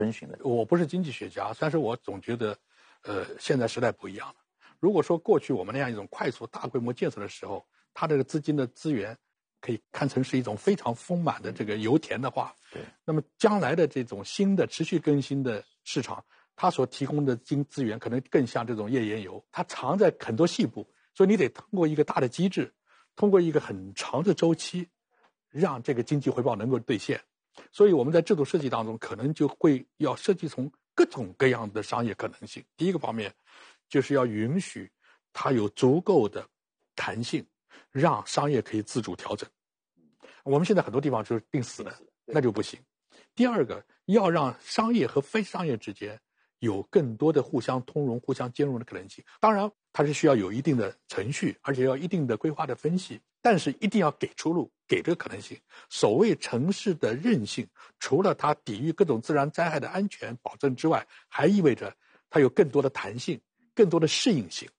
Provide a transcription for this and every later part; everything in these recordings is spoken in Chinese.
遵循的？ 我不是经济学家，但是我总觉得，现在时代不一样了。如果说过去我们那样一种快速大规模建设的时候，它这个资金的资源可以看成是一种非常丰满的这个油田的话， 对， 那么将来的这种新的持续更新的市场，它所提供的资源可能更像这种页岩油，它藏在很多细部，所以你得通过一个大的机制，通过一个很长的周期，让这个经济回报能够兑现。所以我们在制度设计当中，可能就会要设计从各种各样的商业可能性。第一个方面，就是要允许它有足够的弹性，让商业可以自主调整。我们现在很多地方就是定死的，那就不行。第二个，要让商业和非商业之间有更多的互相通融、互相兼容的可能性。当然，它是需要有一定的程序，而且要一定的规划的分析，但是一定要给出路，给这个可能性。所谓城市的韧性，除了它抵御各种自然灾害的安全保证之外，还意味着它有更多的弹性，更多的适应性。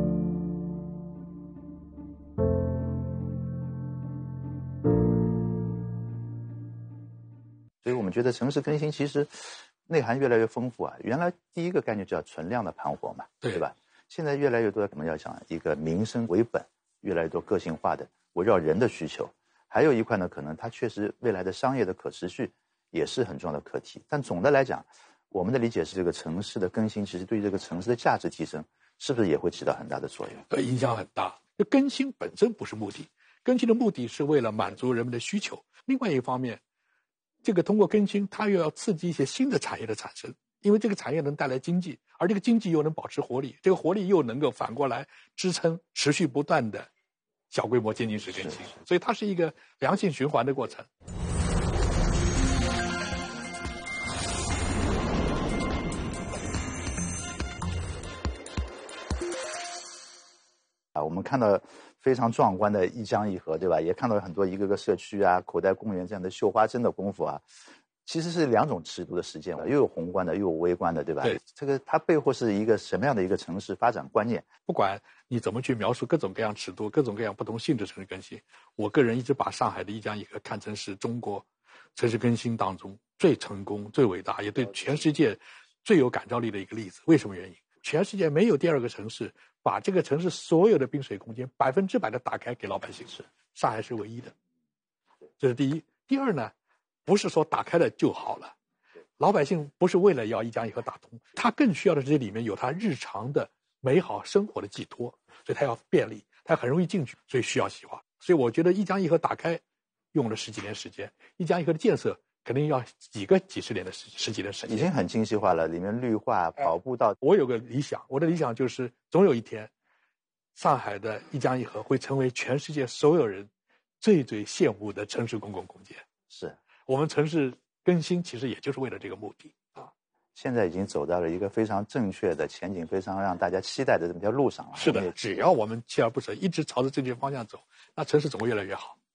所以我们觉得城市更新其实内涵越来越丰富啊。原来第一个概念叫存量的盘活嘛，对吧？现在越来越多我们要讲一个民生为本，越来越多个性化的围绕人的需求。还有一块呢，可能它确实未来的商业的可持续也是很重要的课题。但总的来讲，我们的理解是这个城市的更新其实对这个城市的价值提升是不是也会起到很大的作用？ 影响很大。这更新本身不是目的，更新的目的是为了满足人们的需求。另外一方面，这个通过更新，它又要刺激一些新的产业的产生，因为这个产业能带来经济，而这个经济又能保持活力，这个活力又能够反过来支撑持续不断的小规模渐进式更新，所以它是一个良性循环的过程。 我们看到非常壮观的一江一河，对吧？也看到很多一个个社区啊、口袋公园这样的绣花针的功夫啊，其实是两种尺度的实践，又有宏观的，又有微观的，对吧？ 对， 这个它背后是一个什么样的一个城市发展观念？ 不管你怎么去描述各种各样尺度、各种各样不同性质城市更新，我个人一直把上海的一江一河看成是中国城市更新当中最成功、最伟大，也对全世界最有感召力的一个例子。为什么原因？全世界没有第二个城市把这个城市所有的滨水空间100%的打开给老百姓，上海是唯一的。这是第一。第二呢，不是说打开了就好了，老百姓不是为了要一江一河打通，他更需要的是这里面有他日常的美好生活的寄托，所以他要便利，他很容易进去，所以需要细化。所以我觉得一江一河打开用了10几年时间，一江一河的建设肯定要几十年的十几年时间， 已经很精细化了，里面绿化、跑步道。 我有个理想，我的理想就是总有一天，上海的一江一河会成为全世界所有人最最羡慕的城市公共空间。 是我们城市更新其实也就是为了这个目的啊。 现在已经走到了一个非常正确的前景，非常让大家期待的这么条路上了。 是的，只要我们锲而不舍，一直朝着正确方向走，那城市总会越来越好。